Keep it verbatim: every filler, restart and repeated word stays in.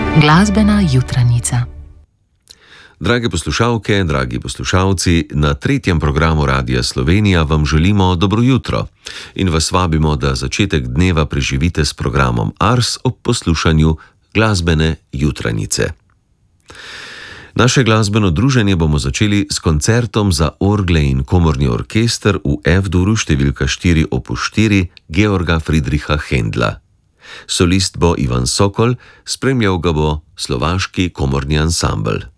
Glasbena jutranica. Drage poslušalke, dragi poslušalci, na tretjem programu Radia Slovenija vam želimo dobro jutro in vas vabimo, da začetek dneva preživite s programom Ars ob poslušanju glasbene jutranice. Naše glasbeno druženje bomo začeli s koncertom za orgle in komorni orkester v F-duru številka štiri opus štiri Georga Friedricha Händla. Solist bo Ivan Sokol, spremljal ga bo slovaški komorni ansambel.